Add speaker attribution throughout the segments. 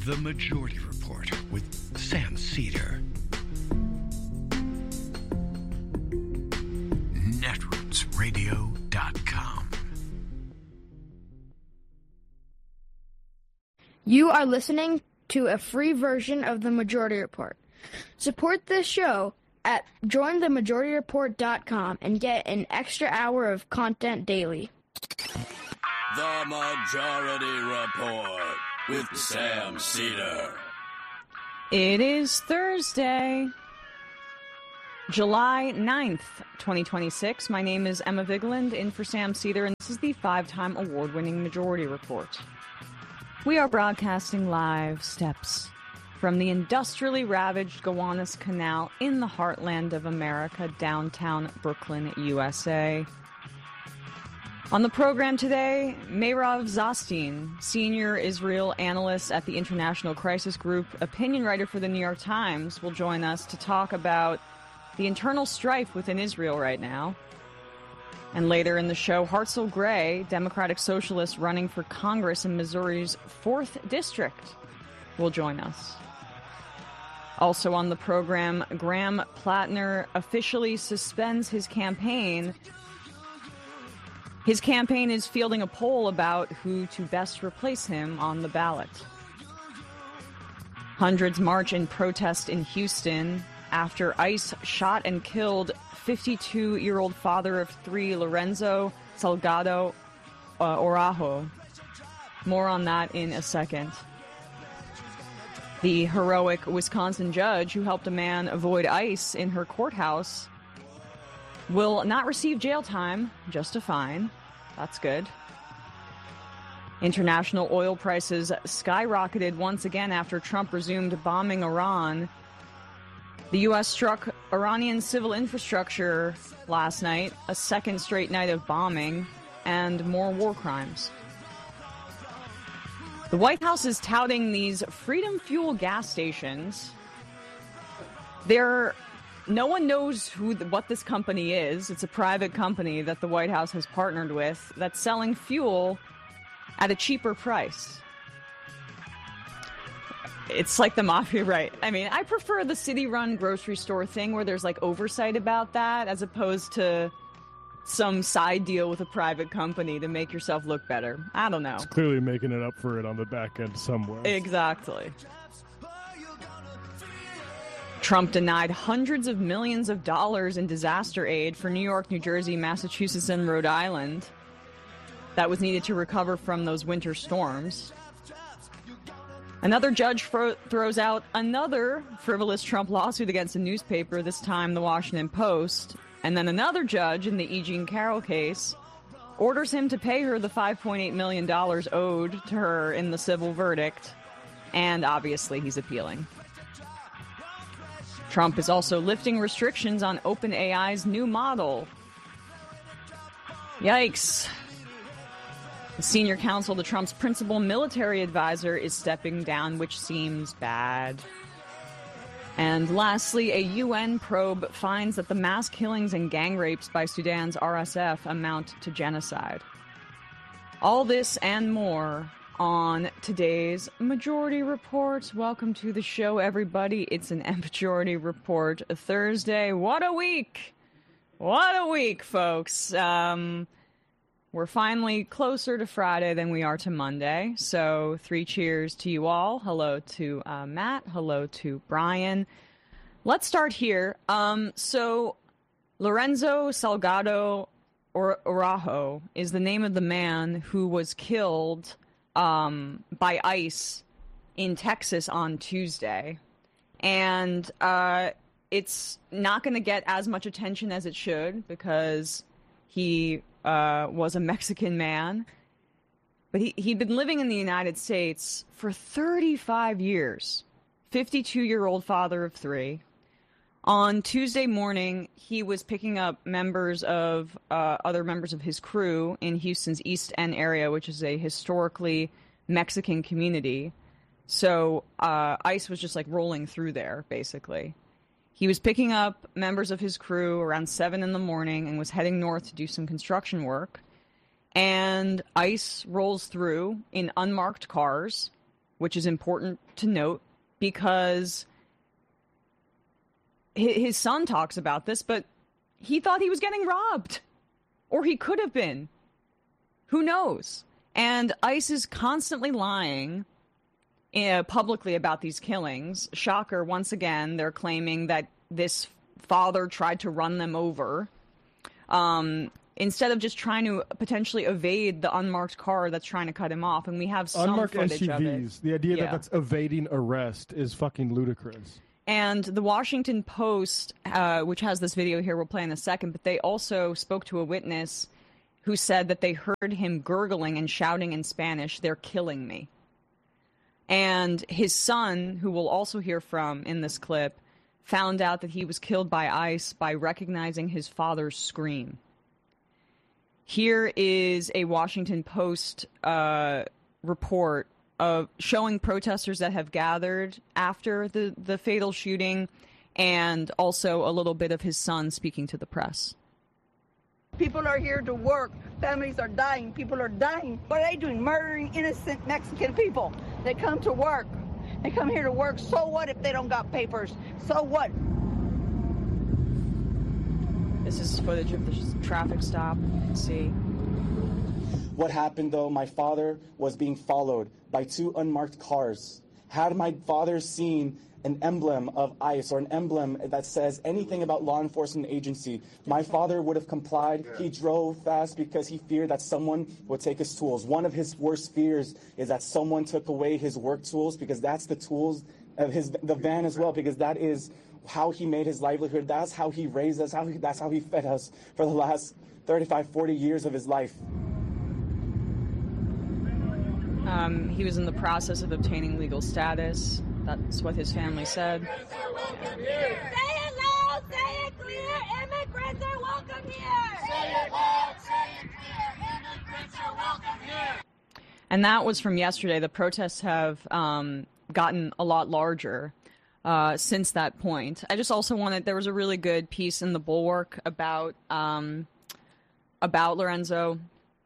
Speaker 1: The Majority Report with Sam Seder. Netrootsradio.com.
Speaker 2: You are listening to a free version of The Majority Report. Support this show at jointhemajorityreport.com and get an extra hour of content daily.
Speaker 3: The Majority Report with Sam Seder.
Speaker 4: It is Thursday, July 9th, 2026. My name is Emma Vigeland, in for Sam Seder, and this is the 5-time award-winning Majority Report. We are broadcasting live steps from the industrially ravaged Gowanus Canal in the heartland of America, downtown Brooklyn, USA. On the program today, Meirav Zostin, senior Israel analyst at the International Crisis Group, opinion writer for the New York Times, will join us to talk about the internal strife within Israel right now. And later in the show, Hartzell Gray, Democratic Socialist running for Congress in Missouri's 4th District, will join us. Also on the program, Graham Plattner officially suspends his campaign. His campaign is fielding a poll about who to best replace him on the ballot. Hundreds march in protest in Houston after ICE shot and killed 52-year-old father of 3, Lorenzo Salgado Araujo. More on that in a second. The heroic Wisconsin judge who helped a man avoid ICE in her courthouse will not receive jail time, just a fine. That's good. International oil prices skyrocketed once again after Trump resumed bombing Iran. The U.S. struck Iranian civil infrastructure last night, a second straight night of bombing, and more war crimes. The White House is touting these Freedom Fuel gas stations. No one knows what this company is. It's a private company that the White House has partnered with that's selling fuel at a cheaper price. It's like the mafia, right? I mean, I prefer the city-run grocery store thing where there's like oversight about that as opposed to some side deal with a private company to make yourself look better. I don't know.
Speaker 5: It's clearly making it up for it on the back end somewhere.
Speaker 4: Exactly. Trump denied hundreds of millions of dollars in disaster aid for New York, New Jersey, Massachusetts, and Rhode Island that was needed to recover from those winter storms. Another judge throws out another frivolous Trump lawsuit against a newspaper, this time the Washington Post. And then another judge in the E. Jean Carroll case orders him to pay her the $5.8 million owed to her in the civil verdict. And obviously he's appealing. Trump is also lifting restrictions on OpenAI's new model. Yikes. The senior counsel to Trump's principal military advisor is stepping down, which seems bad. And lastly, a UN probe finds that the mass killings and gang rapes by Sudan's RSF amount to genocide. All this and more on today's Majority Report. Welcome to the show, everybody. It's an Majority Report Thursday. What a week! What a week, folks. We're finally closer to Friday than we are to Monday. So 3 cheers to you all. Hello to Matt. Hello to Brian. Let's start here. So Lorenzo Salgado Araujo is the name of the man who was killed by ICE in Texas on Tuesday. And it's not going to get as much attention as it should because he was a Mexican man. But he'd been living in the United States for 35 years. 52-year-old father of 3. On Tuesday morning, he was picking up other members of his crew in Houston's East End area, which is a historically Mexican community. So ICE was just like rolling through there, basically. He was picking up members of his crew around 7 in the morning and was heading north to do some construction work. And ICE rolls through in unmarked cars which is important to note because his son talks about this, but he thought he was getting robbed. Or he could have been. Who knows? And ICE is constantly lying publicly about these killings. Shocker, once again, they're claiming that this father tried to run them over. Instead of just trying to potentially evade the unmarked car that's trying to cut him off. And we have some
Speaker 5: unmarked
Speaker 4: footage
Speaker 5: SUVs.
Speaker 4: of it.
Speaker 5: The idea that that's evading arrest is fucking ludicrous.
Speaker 4: And the Washington Post, which has this video here we'll play in a second, but they also spoke to a witness who said that they heard him gurgling and shouting in Spanish, "They're killing me." And his son, who we'll also hear from in this clip, found out that he was killed by ICE by recognizing his father's scream. Here is a Washington Post report of showing protesters that have gathered after the fatal shooting, and also a little bit of his son speaking to the press.
Speaker 6: People are here to work. Families are dying. People are dying. What are they doing? Murdering innocent Mexican people. They come to work. They come here to work. So what if they don't got papers? So what?
Speaker 4: This is footage of the traffic stop. You can see.
Speaker 7: What happened, though, my father was being followed by 2 unmarked cars. Had my father seen an emblem of ICE or an emblem that says anything about law enforcement agency, my father would have complied. He drove fast because he feared that someone would take his tools. One of his worst fears is that someone took away his work tools, because that's the tools of the van as well, because that is how he made his livelihood. That's how he raised us. That's how he fed us for the last 35, 40 years of his life.
Speaker 4: He was in the process of obtaining legal status. That's what his family said.
Speaker 8: Say it loud, say it clear, immigrants are welcome here! Say it loud, say it clear, immigrants are welcome here!
Speaker 4: And that was from yesterday. The protests have gotten a lot larger since that point. I just also wanted, there was a really good piece in the Bulwark about Lorenzo,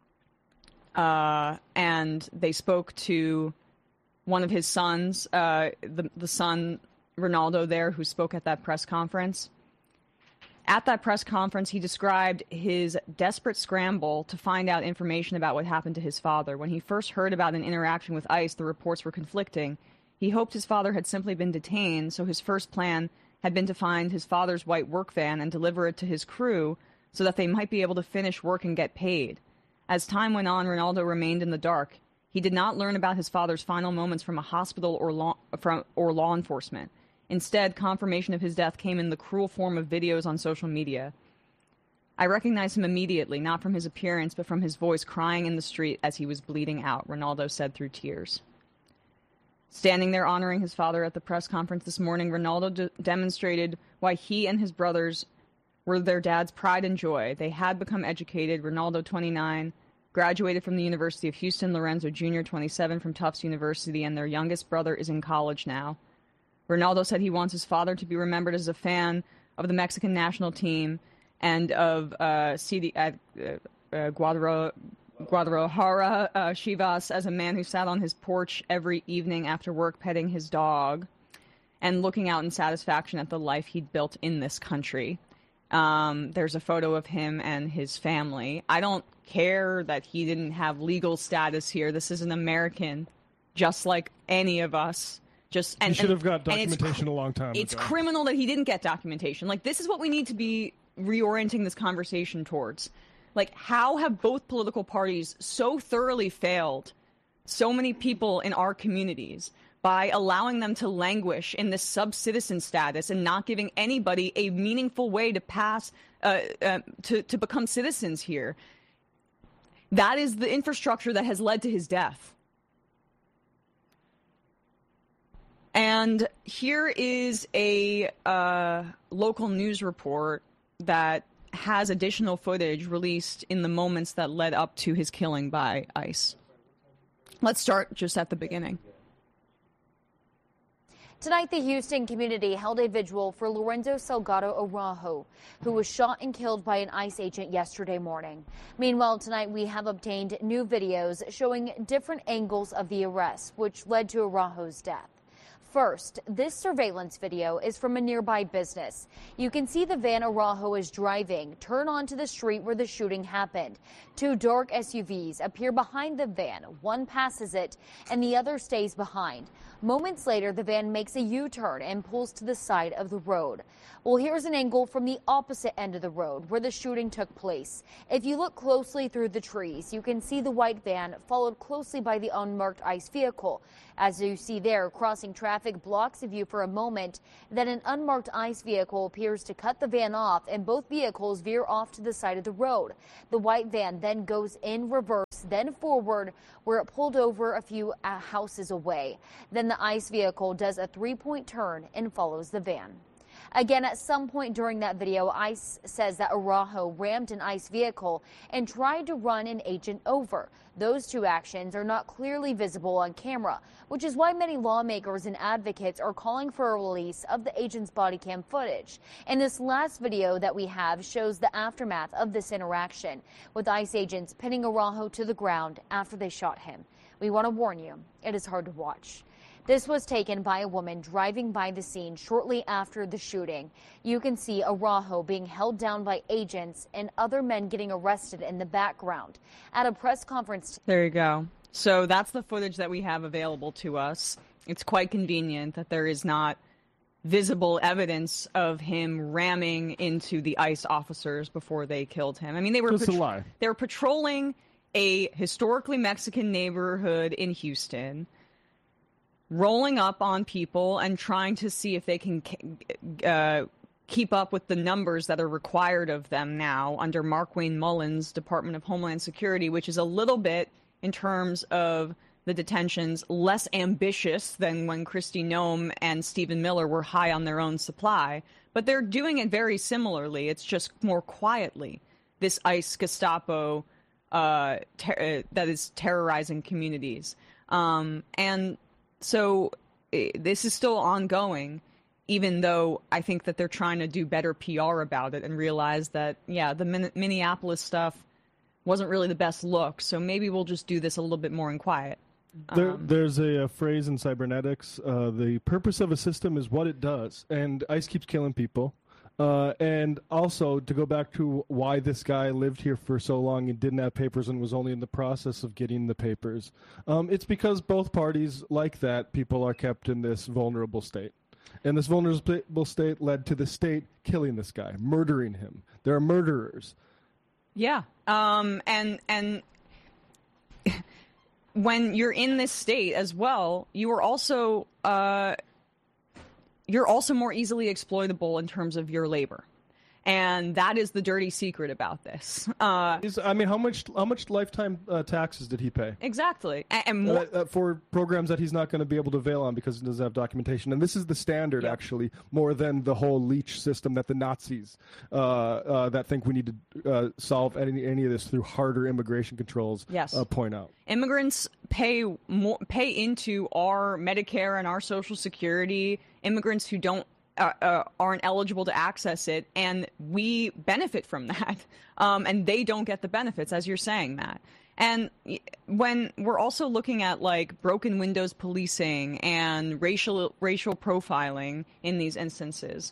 Speaker 4: and they spoke to one of his sons, the son, Ronaldo there, who spoke at that press conference. At that press conference, he described his desperate scramble to find out information about what happened to his father. When he first heard about an interaction with ICE, the reports were conflicting. He hoped his father had simply been detained, so his first plan had been to find his father's white work van and deliver it to his crew so that they might be able to finish work and get paid. As time went on, Ronaldo remained in the dark. He did not learn about his father's final moments from a hospital or law enforcement. Instead, confirmation of his death came in the cruel form of videos on social media. I recognized him immediately, not from his appearance, but from his voice crying in the street as he was bleeding out, Ronaldo said through tears. Standing there honoring his father at the press conference this morning, Ronaldo demonstrated why he and his brothers were their dad's pride and joy. They had become educated. Ronaldo, 29, graduated from the University of Houston. Lorenzo Jr., 27, from Tufts University, and their youngest brother is in college now. Ronaldo said he wants his father to be remembered as a fan of the Mexican national team and of Guadalajara Chivas, as a man who sat on his porch every evening after work petting his dog and looking out in satisfaction at the life he'd built in this country. There's a photo of him and his family. I don't care that he didn't have legal status here. This is an American, just like any of us.
Speaker 5: He should have got documentation a long time ago.
Speaker 4: It's criminal that he didn't get documentation. Like, this is what we need to be reorienting this conversation towards. Like, how have both political parties so thoroughly failed so many people in our communities by allowing them to languish in this sub-citizen status and not giving anybody a meaningful way to pass, to become citizens here? That is the infrastructure that has led to his death. And here is a local news report that has additional footage released in the moments that led up to his killing by ICE. Let's start just at the beginning.
Speaker 9: Tonight, the Houston community held a vigil for Lorenzo Salgado Araujo, who was shot and killed by an ICE agent yesterday morning. Meanwhile, tonight we have obtained new videos showing different angles of the arrest, which led to Araujo's death. First, this surveillance video is from a nearby business. You can see the van Araujo is driving turn onto the street where the shooting happened. Two dark SUVs appear behind the van. One passes it and the other stays behind. Moments later, the van makes a U-turn and pulls to the side of the road. Well, here's an angle from the opposite end of the road where the shooting took place. If you look closely through the trees, you can see the white van followed closely by the unmarked ICE vehicle. As you see there, crossing traffic blocks the view for a moment. Then an unmarked ICE vehicle appears to cut the van off, and both vehicles veer off to the side of the road. The white van then goes in reverse, then forward, where it pulled over a few houses away. Then the ICE vehicle does a three-point turn and follows the van. Again, at some point during that video, ICE says that Araujo rammed an ICE vehicle and tried to run an agent over. Those two actions are not clearly visible on camera, which is why many lawmakers and advocates are calling for a release of the agent's body cam footage. And this last video that we have shows the aftermath of this interaction, with ICE agents pinning Araujo to the ground after they shot him. We want to warn you, it is hard to watch. This was taken by a woman driving by the scene shortly after the shooting. You can see Araujo being held down by agents and other men getting arrested in the background. At a press conference.
Speaker 4: There you go. So that's the footage that we have available to us. It's quite convenient that there is not visible evidence of him ramming into the ICE officers before they killed him. I mean, they were they were patrolling a historically Mexican neighborhood in Houston, rolling up on people and trying to see if they can keep up with the numbers that are required of them now under Markwayne Mullins' Department of Homeland Security, which is a little bit, in terms of the detentions, less ambitious than when Kristi Noem and Stephen Miller were high on their own supply. But they're doing it very similarly. It's just more quietly. This ICE Gestapo that is terrorizing communities. And so this is still ongoing, even though I think that they're trying to do better PR about it and realize that, yeah, the Minneapolis stuff wasn't really the best look. So maybe we'll just do this a little bit more in quiet.
Speaker 5: There's a phrase in cybernetics, the purpose of a system is what it does. And ICE keeps killing people. And also, to go back to why this guy lived here for so long and didn't have papers and was only in the process of getting the papers, it's because both parties, like that, people are kept in this vulnerable state. And this vulnerable state led to the state killing this guy, murdering him. There are murderers.
Speaker 4: Yeah. And when you're in this state as well, you are also... you're also more easily exploitable in terms of your labor. And that is the dirty secret about this.
Speaker 5: I mean, how much lifetime taxes did he pay?
Speaker 4: Exactly. And more
Speaker 5: for programs that he's not going to be able to avail on because he doesn't have documentation. And this is the standard, actually, more than the whole leech system that the Nazis that think we need to solve any of this through harder immigration controls point out.
Speaker 4: Immigrants pay into our Medicare and our Social Security. Immigrants who aren't eligible to access it, and we benefit from that, and they don't get the benefits, as you're saying, Matt. And when we're also looking at like broken windows policing and racial profiling in these instances,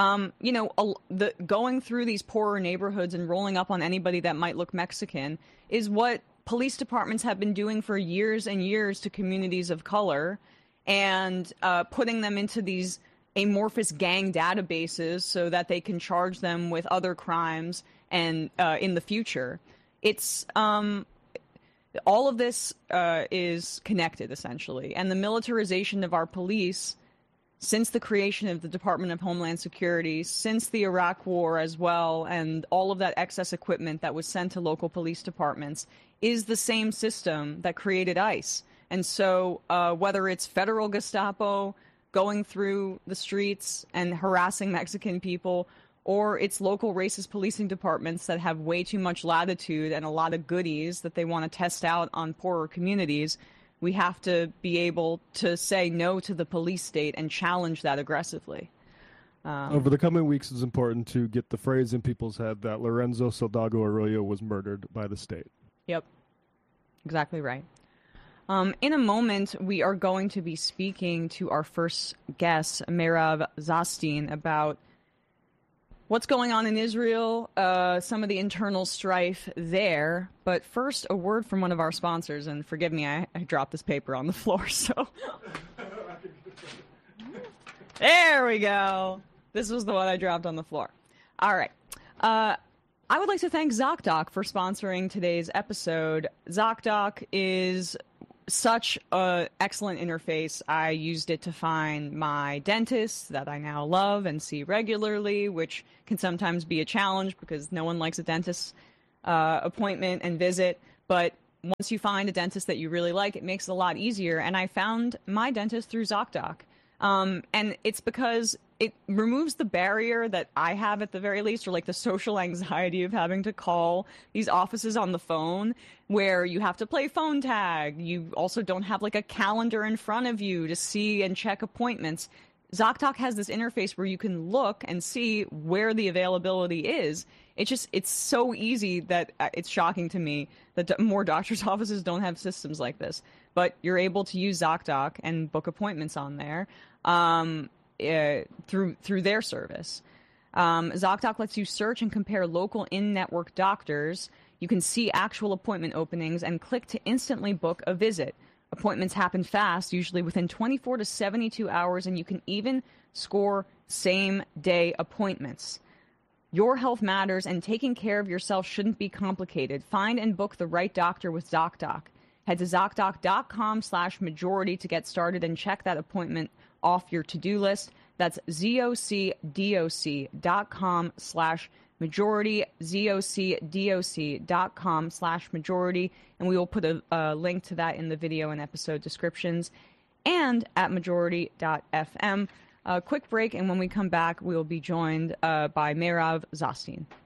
Speaker 4: going through these poorer neighborhoods and rolling up on anybody that might look Mexican is what police departments have been doing for years and years to communities of color, and putting them into these amorphous gang databases so that they can charge them with other crimes and in the future. It's all of this is connected, essentially. And the militarization of our police since the creation of the Department of Homeland Security, since the Iraq War as well, and all of that excess equipment that was sent to local police departments is the same system that created ICE. And so whether it's federal Gestapo going through the streets and harassing Mexican people, or it's local racist policing departments that have way too much latitude and a lot of goodies that they want to test out on poorer communities, We have to be able to say no to the police state and challenge that aggressively.
Speaker 5: Over the coming weeks, it's important to get the phrase in people's head that Lorenzo Soldado Arroyo was murdered by the state.
Speaker 4: Yep. Exactly right. In a moment, we are going to be speaking to our first guest, Merav Zastin, about what's going on in Israel, some of the internal strife there. But first, a word from one of our sponsors. And forgive me, I dropped this paper on the floor, so... There we go. This was the one I dropped on the floor. All right. I would like to thank ZocDoc for sponsoring today's episode. ZocDoc is such an excellent interface. I used it to find my dentist that I now love and see regularly, which can sometimes be a challenge because no one likes a dentist appointment and visit. But once you find a dentist that you really like, it makes it a lot easier. And I found my dentist through ZocDoc. And it's because it removes the barrier that I have at the very least, or like the social anxiety of having to call these offices on the phone where you have to play phone tag. You also don't have like a calendar in front of you to see and check appointments. ZocDoc has this interface where you can look and see where the availability is. It's so easy that it's shocking to me that more doctors' offices don't have systems like this. But you're able to use ZocDoc and book appointments on there through their service. ZocDoc lets you search and compare local in-network doctors. You can see actual appointment openings and click to instantly book a visit. Appointments happen fast, usually within 24 to 72 hours, and you can even score same-day appointments. Your health matters, and taking care of yourself shouldn't be complicated. Find and book the right doctor with ZocDoc. Head to ZocDoc.com/majority to get started and check that appointment off your to-do list. That's ZocDoc.com/majority, ZocDoc.com/majority, and we will put a link to that in the video and episode descriptions, and at majority.fm. A quick break, and when we come back, we will be joined by Merav Zastin.